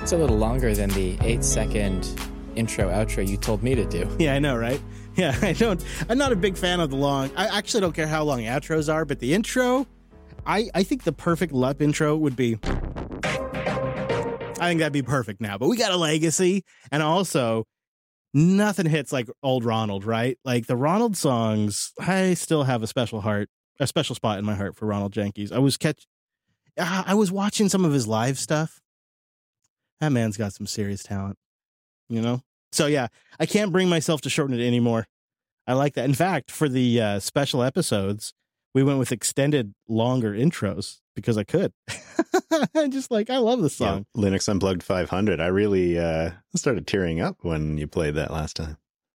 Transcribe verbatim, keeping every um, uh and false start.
It's a little longer than the eight second intro outro you told me to do. Yeah, I know, right? Yeah, I don't. I'm not a big fan of the long. I actually don't care how long outros are, but the intro, I, I think the perfect L U P intro would be. I think that'd be perfect now. But we got a legacy, and also nothing hits like old Ronald, right? Like the Ronald songs, I still have a special heart, a special spot in my heart for Ronald Jenkins. I was catch, I was watching some of his live stuff. That man's got some serious talent, you know? So yeah, I can't bring myself to shorten it anymore. I like that. In fact, for the uh, special episodes, we went with extended, longer intros because I could. I just like, I love the song. Yeah, Linux Unplugged five hundred. I really uh, started tearing up when you played that last time.